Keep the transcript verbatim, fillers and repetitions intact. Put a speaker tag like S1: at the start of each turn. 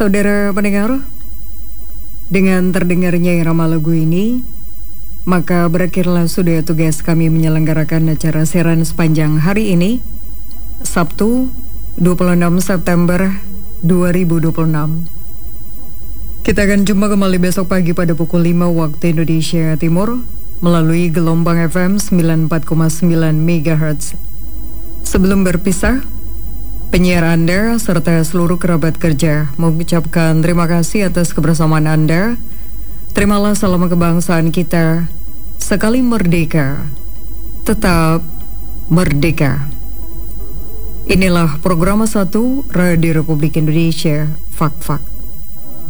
S1: Saudara pendengar, dengan terdengarnya irama lagu ini, maka berakhirlah sudah tugas kami menyelenggarakan acara siaran sepanjang hari ini, Sabtu dua puluh enam September dua ribu dua puluh enam. Kita akan jumpa kembali besok pagi pada pukul lima waktu Indonesia Timur melalui gelombang F M sembilan puluh empat koma sembilan megahertz. Sebelum berpisah, penyiar Anda serta seluruh kerabat kerja mengucapkan terima kasih atas kebersamaan Anda. Terimalah salam kebangsaan kita, sekali merdeka, tetap merdeka. Inilah program satu Radio Republik Indonesia, Fak-Fak.